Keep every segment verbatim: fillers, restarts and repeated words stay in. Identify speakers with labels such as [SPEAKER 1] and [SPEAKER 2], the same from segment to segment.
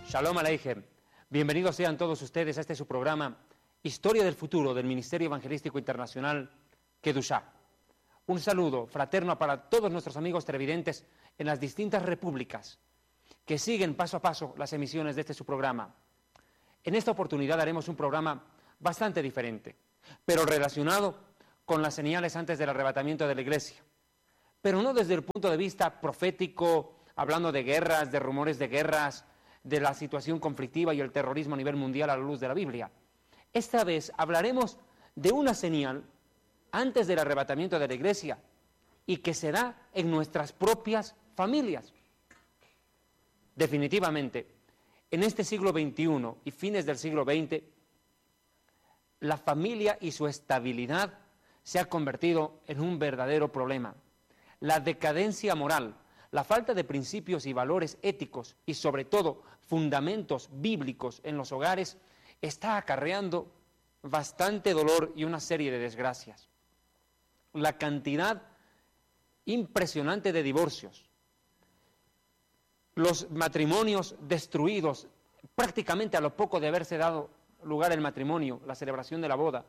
[SPEAKER 1] Shalom Aleichem. Bienvenidos sean todos ustedes a este su programa Historia del Futuro del Ministerio Evangelístico Internacional Kedushá. Un saludo fraterno para todos nuestros amigos televidentes en las distintas repúblicas que siguen paso a paso las emisiones de este su programa. En esta oportunidad haremos un programa bastante diferente, pero relacionado con las señales antes del arrebatamiento de la iglesia, pero no desde el punto de vista profético, hablando de guerras, de rumores de guerras, de la situación conflictiva y el terrorismo a nivel mundial a la luz de la Biblia. Esta vez hablaremos de una señal antes del arrebatamiento de la iglesia y que se da en nuestras propias familias. Definitivamente, en este siglo veintiuno y fines del siglo veinte, la familia y su estabilidad se ha convertido en un verdadero problema. La decadencia moral, la falta de principios y valores éticos y sobre todo fundamentos bíblicos en los hogares está acarreando bastante dolor y una serie de desgracias. La cantidad impresionante de divorcios, los matrimonios destruidos prácticamente a lo poco de haberse dado lugar el matrimonio, la celebración de la boda.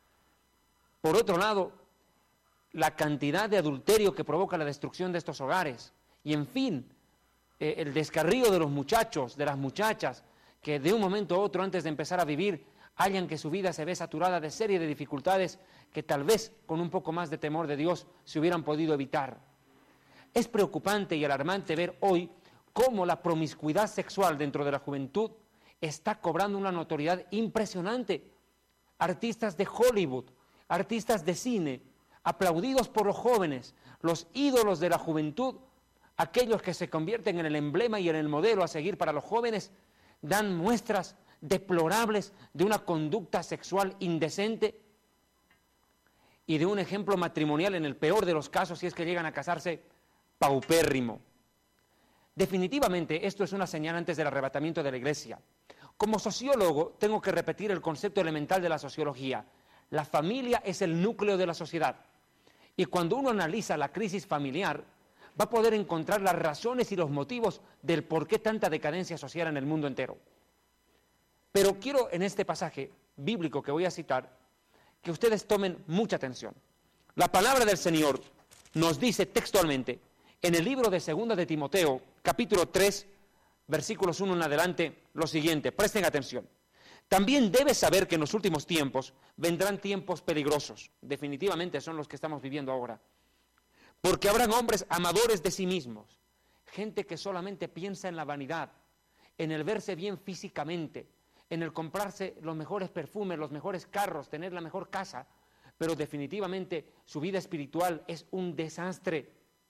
[SPEAKER 1] Por otro lado, la cantidad de adulterio que provoca la destrucción de estos hogares. Y en fin, eh, el descarrío de los muchachos, de las muchachas, que de un momento a otro antes de empezar a vivir, hallan que su vida se ve saturada de serie de dificultades que tal vez con un poco más de temor de Dios se hubieran podido evitar. Es preocupante y alarmante ver hoy cómo la promiscuidad sexual dentro de la juventud está cobrando una notoriedad impresionante. Artistas de Hollywood, artistas de cine, aplaudidos por los jóvenes, los ídolos de la juventud, aquellos que se convierten en el emblema y en el modelo a seguir para los jóvenes, dan muestras deplorables de una conducta sexual indecente y de un ejemplo matrimonial, en el peor de los casos, si es que llegan a casarse, paupérrimo. Definitivamente esto es una señal antes del arrebatamiento de la iglesia. Como sociólogo tengo que repetir el concepto elemental de la sociología. La familia es el núcleo de la sociedad. Y cuando uno analiza la crisis familiar, va a poder encontrar las razones y los motivos del por qué tanta decadencia social en el mundo entero. Pero quiero en este pasaje bíblico que voy a citar, que ustedes tomen mucha atención. La palabra del Señor nos dice textualmente, en el libro de Segunda de Timoteo, capítulo tres, versículos uno en adelante, lo siguiente, presten atención. También debes saber que en los últimos tiempos vendrán tiempos peligrosos. Definitivamente son los que estamos viviendo ahora. Porque habrán hombres amadores de sí mismos, gente que solamente piensa en la vanidad, en el verse bien físicamente, en el comprarse los mejores perfumes, los mejores carros, tener la mejor casa, pero definitivamente su vida espiritual es un desastre.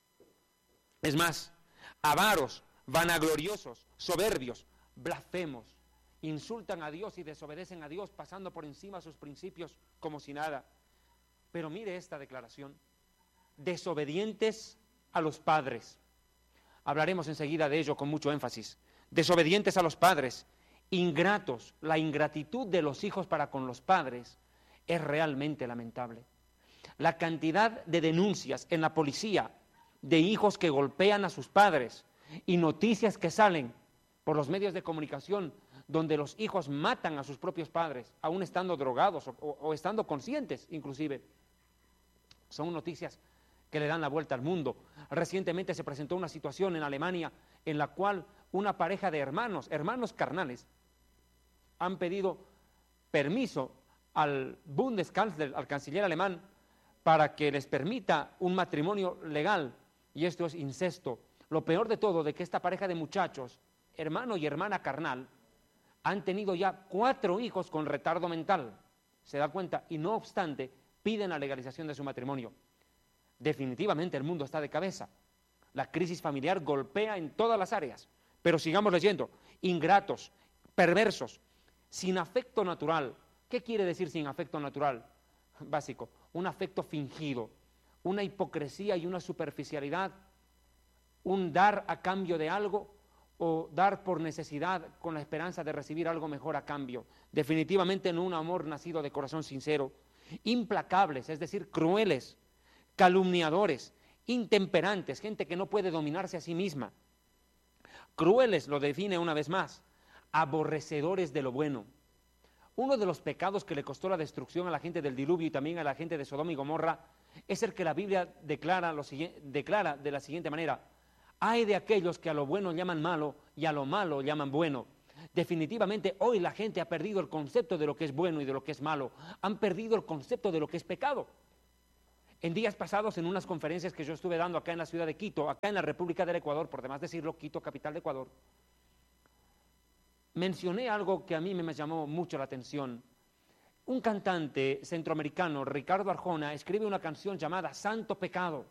[SPEAKER 1] Es más, avaros, vanagloriosos, soberbios, blasfemos, insultan a Dios y desobedecen a Dios pasando por encima sus principios como si nada. Pero mire esta declaración. Desobedientes a los padres. Hablaremos enseguida de ello con mucho énfasis. Desobedientes a los padres, ingratos. La ingratitud de los hijos para con los padres es realmente lamentable. La cantidad de denuncias en la policía de hijos que golpean a sus padres y noticias que salen por los medios de comunicación donde los hijos matan a sus propios padres, aún estando drogados o, o, o estando conscientes inclusive. Son noticias que le dan la vuelta al mundo. Recientemente se presentó una situación en Alemania en la cual una pareja de hermanos, hermanos carnales, han pedido permiso al Bundeskanzler, al canciller alemán, para que les permita un matrimonio legal, y esto es incesto. Lo peor de todo, de que esta pareja de muchachos, hermano y hermana carnal, han tenido ya cuatro hijos con retardo mental, se da cuenta, y no obstante, piden la legalización de su matrimonio. Definitivamente el mundo está de cabeza. La crisis familiar golpea en todas las áreas. Pero sigamos leyendo. Ingratos, perversos, sin afecto natural. ¿Qué quiere decir sin afecto natural? Básico, un afecto fingido, una hipocresía y una superficialidad, un dar a cambio de algo o dar por necesidad con la esperanza de recibir algo mejor a cambio. Definitivamente no un amor nacido de corazón sincero. Implacables, es decir, crueles, calumniadores, intemperantes, gente que no puede dominarse a sí misma. Crueles lo define una vez más, aborrecedores de lo bueno. Uno de los pecados que le costó la destrucción a la gente del diluvio y también a la gente de Sodoma y Gomorra es el que la Biblia declara, lo, declara de la siguiente manera: hay de aquellos que a lo bueno llaman malo y a lo malo llaman bueno. Definitivamente hoy la gente ha perdido el concepto de lo que es bueno y de lo que es malo. Han perdido el concepto de lo que es pecado. En días pasados, en unas conferencias que yo estuve dando acá en la ciudad de Quito, acá en la República del Ecuador, por demás decirlo, Quito, capital de Ecuador, mencioné algo que a mí me llamó mucho la atención. Un cantante centroamericano, Ricardo Arjona, escribe una canción llamada Santo Pecado.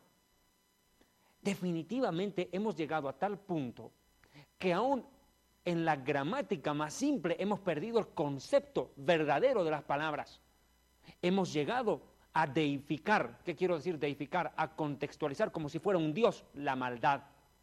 [SPEAKER 1] Definitivamente hemos llegado a tal punto que aún en la gramática más simple hemos perdido el concepto verdadero de las palabras. Hemos llegado a deificar, ¿qué quiero decir deificar? A contextualizar como si fuera un Dios la maldad.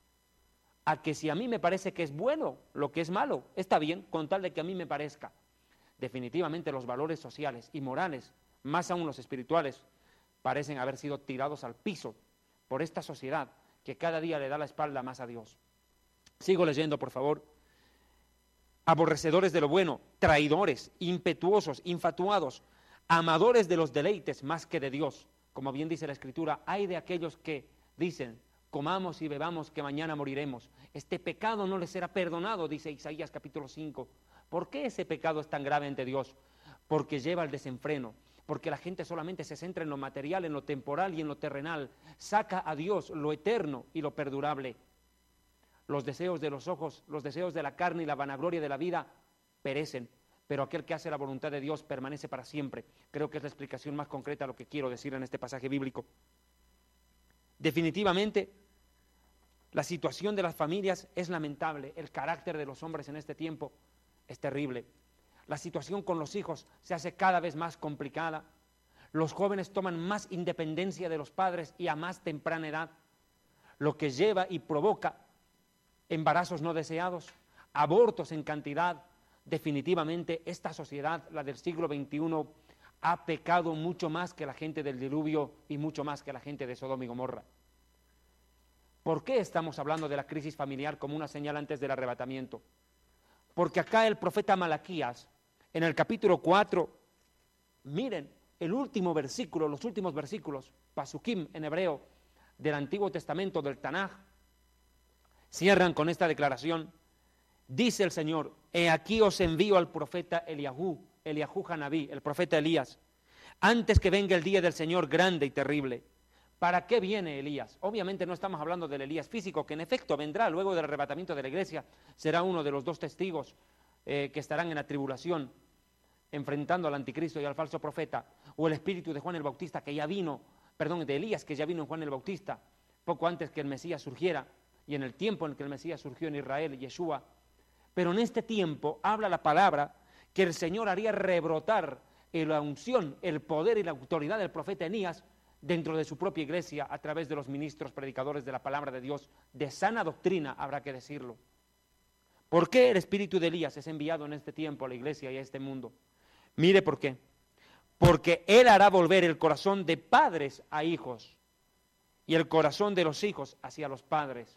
[SPEAKER 1] A que si a mí me parece que es bueno lo que es malo, está bien, con tal de que a mí me parezca. Definitivamente los valores sociales y morales, más aún los espirituales, parecen haber sido tirados al piso por esta sociedad que cada día le da la espalda más a Dios. Sigo leyendo, por favor. Aborrecedores de lo bueno, traidores, impetuosos, infatuados, amadores de los deleites más que de Dios. Como bien dice la Escritura, hay de aquellos que dicen: comamos y bebamos que mañana moriremos. Este pecado no les será perdonado, dice Isaías capítulo cinco. ¿Por qué ese pecado es tan grave ante Dios? Porque lleva al desenfreno, porque la gente solamente se centra en lo material, en lo temporal y en lo terrenal. Saca a Dios lo eterno y lo perdurable. Los deseos de los ojos, los deseos de la carne y la vanagloria de la vida perecen, pero aquel que hace la voluntad de Dios permanece para siempre. Creo que es la explicación más concreta a lo que quiero decir en este pasaje bíblico. Definitivamente, la situación de las familias es lamentable. El carácter de los hombres en este tiempo es terrible. La situación con los hijos se hace cada vez más complicada. Los jóvenes toman más independencia de los padres y a más temprana edad, lo que lleva y provoca embarazos no deseados, abortos en cantidad. Definitivamente esta sociedad, la del siglo veintiuno, ha pecado mucho más que la gente del diluvio y mucho más que la gente de Sodoma y Gomorra. ¿Por qué estamos hablando de la crisis familiar como una señal antes del arrebatamiento? Porque acá el profeta Malaquías, en el capítulo cuatro, miren, el último versículo, los últimos versículos, Pasukim en hebreo, del Antiguo Testamento, del Tanaj, cierran con esta declaración. Dice el Señor: he aquí os envío al profeta Eliahú, Eliahú Hanabí, el profeta Elías, antes que venga el día del Señor grande y terrible. ¿Para qué viene Elías? Obviamente no estamos hablando del Elías físico, que en efecto vendrá luego del arrebatamiento de la iglesia, será uno de los dos testigos eh, que estarán en la tribulación, enfrentando al anticristo y al falso profeta, o el espíritu de Juan el Bautista que ya vino, perdón, de Elías que ya vino en Juan el Bautista, poco antes que el Mesías surgiera, y en el tiempo en que el Mesías surgió en Israel, Yeshua. Pero en este tiempo habla la palabra que el Señor haría rebrotar la unción, el poder y la autoridad del profeta Elías dentro de su propia iglesia a través de los ministros predicadores de la palabra de Dios, de sana doctrina, habrá que decirlo. ¿Por qué el espíritu de Elías es enviado en este tiempo a la iglesia y a este mundo? Mire por qué. Porque él hará volver el corazón de padres a hijos y el corazón de los hijos hacia los padres.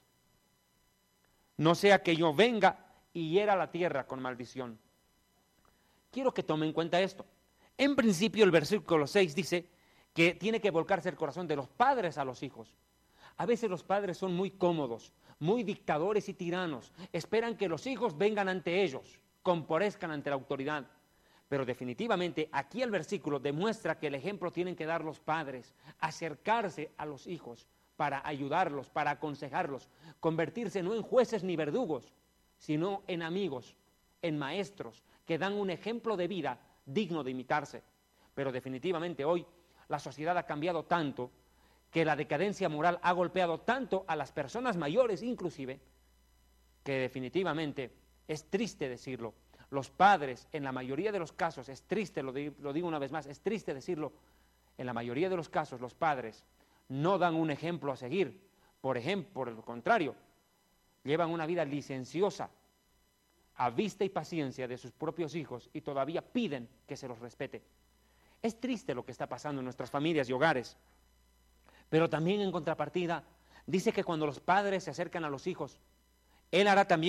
[SPEAKER 1] No sea que yo venga y hiera la tierra con maldición. Quiero que tome en cuenta esto. En principio el versículo seis dice que tiene que volcarse el corazón de los padres a los hijos. A veces los padres son muy cómodos, muy dictadores y tiranos. Esperan que los hijos vengan ante ellos, comparezcan ante la autoridad. Pero definitivamente aquí el versículo demuestra que el ejemplo tienen que dar los padres, acercarse a los hijos para ayudarlos, para aconsejarlos, convertirse no en jueces ni verdugos, sino en amigos, en maestros, que dan un ejemplo de vida digno de imitarse. Pero definitivamente hoy la sociedad ha cambiado tanto, que la decadencia moral ha golpeado tanto a las personas mayores inclusive, que definitivamente es triste decirlo. Los padres, en la mayoría de los casos, es triste, lo digo, lo digo una vez más, es triste decirlo, en la mayoría de los casos los padres no dan un ejemplo a seguir. Por ejemplo, por el contrario, llevan una vida licenciosa, a vista y paciencia de sus propios hijos y todavía piden que se los respete. Es triste lo que está pasando en nuestras familias y hogares, pero también en contrapartida dice que cuando los padres se acercan a los hijos, Él hará también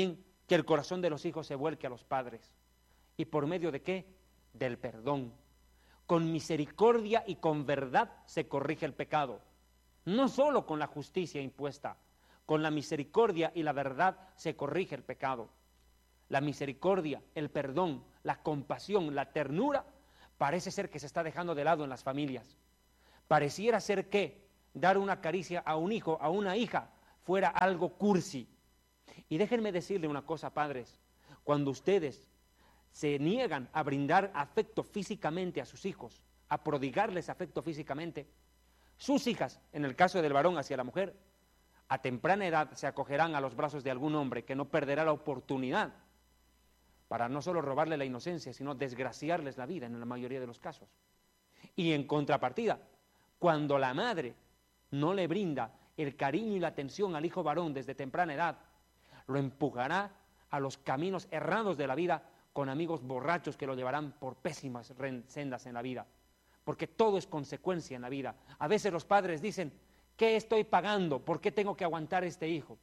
[SPEAKER 1] que el corazón de los hijos se vuelque a los padres. ¿Y por medio de qué? Del perdón. Con misericordia y con verdad se corrige el pecado. No solo con la justicia impuesta, con la misericordia y la verdad se corrige el pecado. La misericordia, el perdón, la compasión, la ternura, parece ser que se está dejando de lado en las familias. Pareciera ser que dar una caricia a un hijo, a una hija, fuera algo cursi. Y déjenme decirle una cosa, padres, cuando ustedes se niegan a brindar afecto físicamente a sus hijos, a prodigarles afecto físicamente, sus hijas, en el caso del varón hacia la mujer, a temprana edad se acogerán a los brazos de algún hombre que no perderá la oportunidad para no solo robarle la inocencia, sino desgraciarles la vida en la mayoría de los casos. Y en contrapartida, cuando la madre no le brinda el cariño y la atención al hijo varón desde temprana edad, lo empujará a los caminos errados de la vida con amigos borrachos que lo llevarán por pésimas sendas en la vida, porque todo es consecuencia en la vida. A veces los padres dicen, ¿qué estoy pagando? ¿Por qué tengo que aguantar este hijo?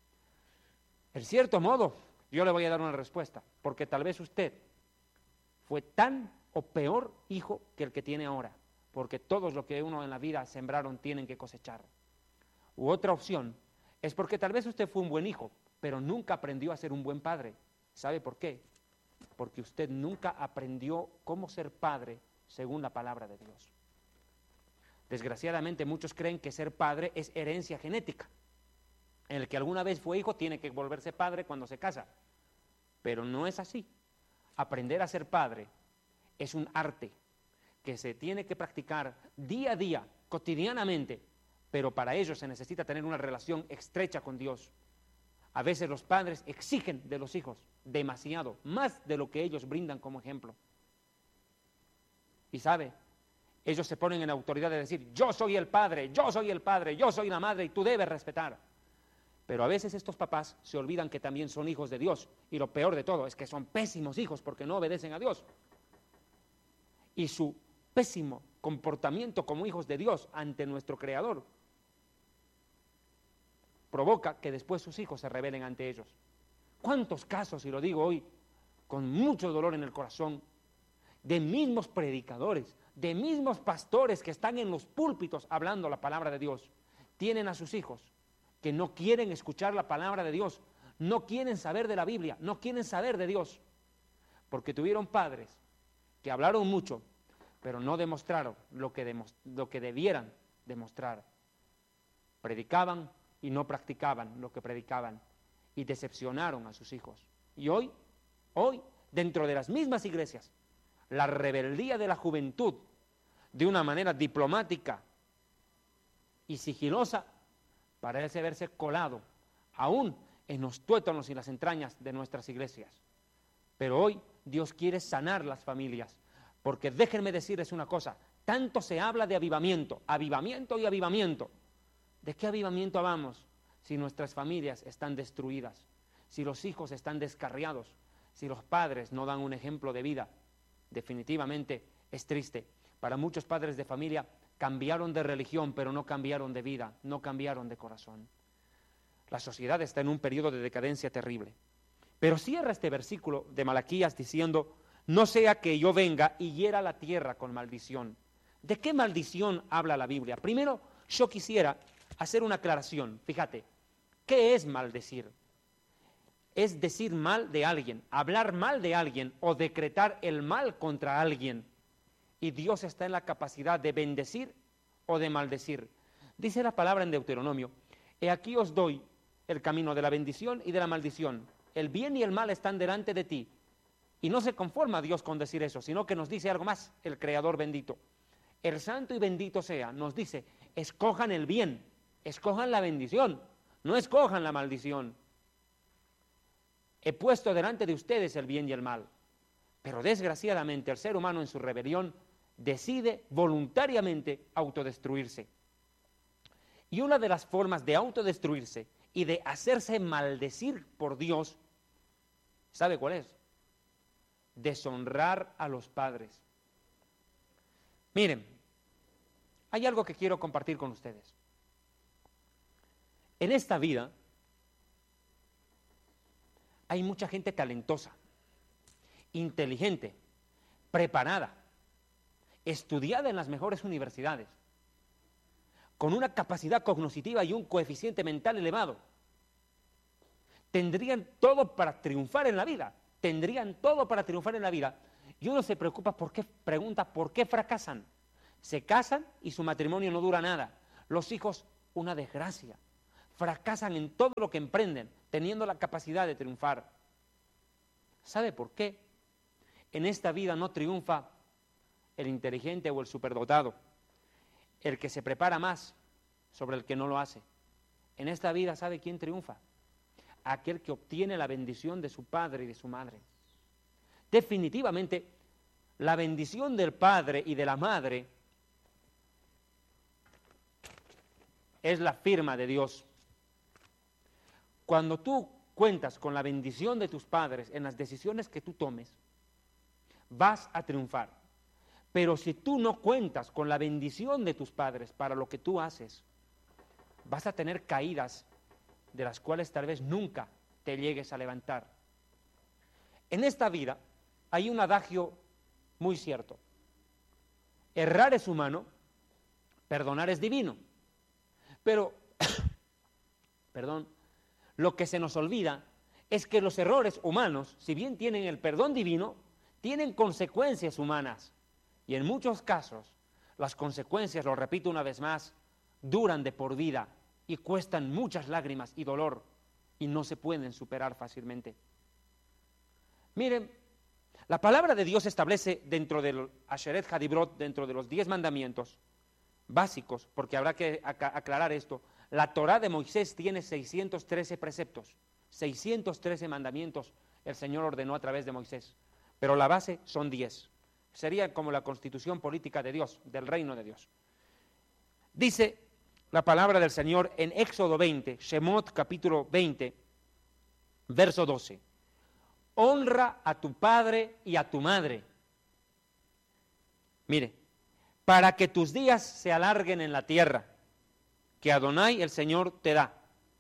[SPEAKER 1] En cierto modo, yo le voy a dar una respuesta, porque tal vez usted fue tan o peor hijo que el que tiene ahora, porque todos lo que uno en la vida sembraron tienen que cosechar. U otra opción es porque tal vez usted fue un buen hijo, pero nunca aprendió a ser un buen padre. ¿Sabe por qué? Porque usted nunca aprendió cómo ser padre según la palabra de Dios. Desgraciadamente muchos creen que ser padre es herencia genética. El que alguna vez fue hijo tiene que volverse padre cuando se casa, pero no es así. Aprender a ser padre es un arte que se tiene que practicar día a día, cotidianamente, pero para ello se necesita tener una relación estrecha con Dios. A veces los padres exigen de los hijos demasiado, más de lo que ellos brindan como ejemplo. Y sabe, ellos se ponen en autoridad de decir, yo soy el padre, yo soy el padre, yo soy la madre y tú debes respetar. Pero a veces estos papás se olvidan que también son hijos de Dios, y lo peor de todo es que son pésimos hijos porque no obedecen a Dios. Y su pésimo comportamiento como hijos de Dios ante nuestro Creador provoca que después sus hijos se rebelen ante ellos. ¿Cuántos casos, y lo digo hoy con mucho dolor en el corazón, de mismos predicadores, de mismos pastores que están en los púlpitos hablando la palabra de Dios, tienen a sus hijos que no quieren escuchar la palabra de Dios, no quieren saber de la Biblia, no quieren saber de Dios, porque tuvieron padres que hablaron mucho, pero no demostraron lo que, demos, lo que debieran demostrar. Predicaban y no practicaban lo que predicaban, y decepcionaron a sus hijos. Y hoy, hoy, dentro de las mismas iglesias, la rebeldía de la juventud, de una manera diplomática y sigilosa, parece haberse colado aún en los tuétanos y las entrañas de nuestras iglesias. Pero hoy Dios quiere sanar las familias, porque déjenme decirles una cosa, tanto se habla de avivamiento, avivamiento y avivamiento. ¿De qué avivamiento hablamos si nuestras familias están destruidas, si los hijos están descarriados, si los padres no dan un ejemplo de vida? Definitivamente es triste. Para muchos padres de familia cambiaron de religión, pero no cambiaron de vida, no cambiaron de corazón. La sociedad está en un periodo de decadencia terrible. Pero cierra este versículo de Malaquías diciendo, no sea que yo venga y hiera la tierra con maldición. ¿De qué maldición habla la Biblia? Primero, yo quisiera hacer una aclaración. Fíjate, ¿qué es maldecir? Es decir mal de alguien, hablar mal de alguien o decretar el mal contra alguien. Y Dios está en la capacidad de bendecir o de maldecir. Dice la palabra en Deuteronomio, he aquí os doy el camino de la bendición y de la maldición. El bien y el mal están delante de ti. Y no se conforma Dios con decir eso, sino que nos dice algo más, el Creador bendito. El santo y bendito sea, nos dice, escojan el bien, escojan la bendición, no escojan la maldición. He puesto delante de ustedes el bien y el mal. Pero desgraciadamente el ser humano en su rebelión decide voluntariamente autodestruirse. Y una de las formas de autodestruirse y de hacerse maldecir por Dios, ¿sabe cuál es? Deshonrar a los padres. Miren, hay algo que quiero compartir con ustedes. En esta vida, hay mucha gente talentosa, inteligente, preparada, estudiada en las mejores universidades, con una capacidad cognitiva y un coeficiente mental elevado. Tendrían todo para triunfar en la vida, tendrían todo para triunfar en la vida. Y uno se preocupa, ¿por qué? Pregunta, ¿por qué fracasan? Se casan y su matrimonio no dura nada. Los hijos, una desgracia. Fracasan en todo lo que emprenden, teniendo la capacidad de triunfar. ¿Sabe por qué? En esta vida no triunfa el inteligente o el superdotado, el que se prepara más sobre el que no lo hace. En esta vida, ¿sabe quién triunfa? Aquel que obtiene la bendición de su padre y de su madre. Definitivamente, la bendición del padre y de la madre es la firma de Dios. Cuando tú cuentas con la bendición de tus padres en las decisiones que tú tomes, vas a triunfar. Pero si tú no cuentas con la bendición de tus padres para lo que tú haces, vas a tener caídas de las cuales tal vez nunca te llegues a levantar. En esta vida hay un adagio muy cierto. Errar es humano, perdonar es divino. Pero, perdón, lo que se nos olvida es que los errores humanos, si bien tienen el perdón divino, tienen consecuencias humanas. Y en muchos casos, las consecuencias, lo repito una vez más, duran de por vida y cuestan muchas lágrimas y dolor y no se pueden superar fácilmente. Miren, la palabra de Dios establece dentro del Asheret Hadibrot, dentro de los diez mandamientos básicos, porque habrá que aclarar esto, la Torá de Moisés tiene seiscientos trece preceptos, seiscientos trece mandamientos el Señor ordenó a través de Moisés, pero la base son diez. Sería como la constitución política de Dios, del reino de Dios. Dice la palabra del Señor en Éxodo veinte, Shemot capítulo veinte, verso doce. Honra a tu padre y a tu madre. Mire, para que tus días se alarguen en la tierra, que Adonai el Señor te da.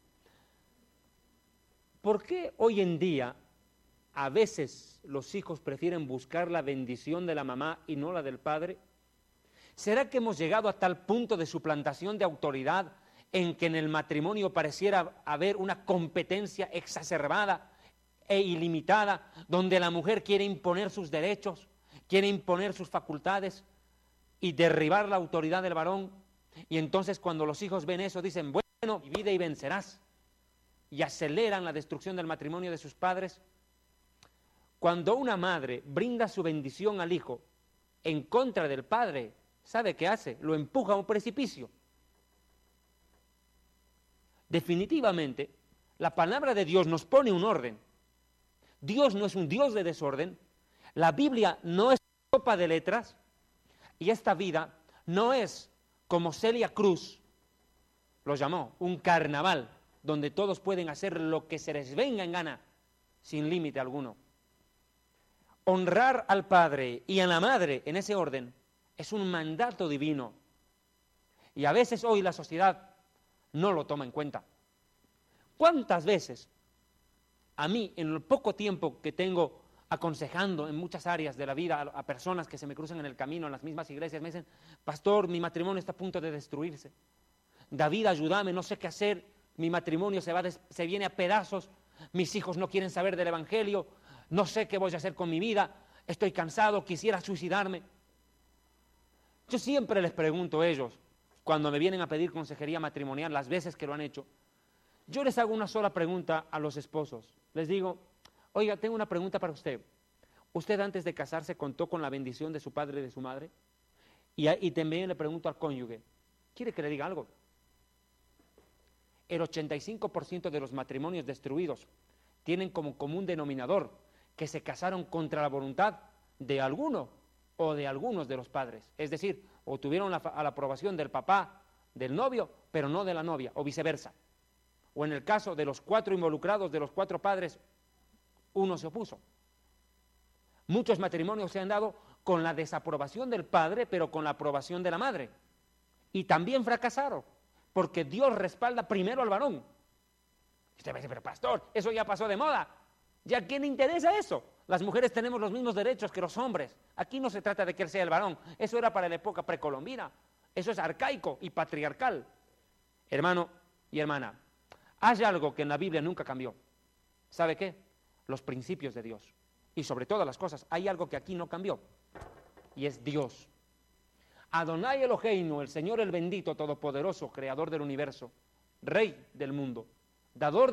[SPEAKER 1] ¿Por qué hoy en día a veces los hijos prefieren buscar la bendición de la mamá y no la del padre? ¿Será que hemos llegado a tal punto de suplantación de autoridad en que en el matrimonio pareciera haber una competencia exacerbada e ilimitada, donde la mujer quiere imponer sus derechos, quiere imponer sus facultades y derribar la autoridad del varón? Y entonces cuando los hijos ven eso dicen, bueno, divide y vencerás, y aceleran la destrucción del matrimonio de sus padres. Cuando una madre brinda su bendición al hijo en contra del padre, ¿sabe qué hace? Lo empuja a un precipicio. Definitivamente, la palabra de Dios nos pone un orden. Dios no es un Dios de desorden, la Biblia no es sopa de letras, y esta vida no es, como Celia Cruz lo llamó, un carnaval, donde todos pueden hacer lo que se les venga en gana, sin límite alguno. Honrar al padre y a la madre en ese orden es un mandato divino, y a veces hoy la sociedad no lo toma en cuenta. ¿Cuántas veces a mí, en el poco tiempo que tengo aconsejando en muchas áreas de la vida a, a personas que se me cruzan en el camino, en las mismas iglesias, me dicen, pastor, mi matrimonio está a punto de destruirse, David, ayúdame, no sé qué hacer, mi matrimonio se, va des, se viene a pedazos, mis hijos no quieren saber del evangelio, no sé qué voy a hacer con mi vida, estoy cansado, quisiera suicidarme. Yo siempre les pregunto a ellos, cuando me vienen a pedir consejería matrimonial, las veces que lo han hecho, yo les hago una sola pregunta a los esposos. Les digo, oiga, tengo una pregunta para usted. ¿Usted antes de casarse contó con la bendición de su padre y de su madre? Y, y también le pregunto al cónyuge, ¿quiere que le diga algo? El ochenta y cinco por ciento de los matrimonios destruidos tienen como común denominador que se casaron contra la voluntad de alguno o de algunos de los padres. Es decir, o tuvieron la, a la aprobación del papá, del novio, pero no de la novia, o viceversa. O en el caso de los cuatro involucrados, de los cuatro padres, uno se opuso. Muchos matrimonios se han dado con la desaprobación del padre, pero con la aprobación de la madre. Y también fracasaron, porque Dios respalda primero al varón. Y usted me dice, pero pastor, eso ya pasó de moda. ¿Ya a quién le interesa eso? Las mujeres tenemos los mismos derechos que los hombres. Aquí no se trata de que él sea el varón. Eso era para la época precolombina. Eso es arcaico y patriarcal. Hermano y hermana, hay algo que en la Biblia nunca cambió. ¿Sabe qué? Los principios de Dios. Y sobre todas las cosas, hay algo que aquí no cambió. Y es Dios. Adonai Eloheinu, el Señor el bendito, todopoderoso, creador del universo, Rey del mundo, dador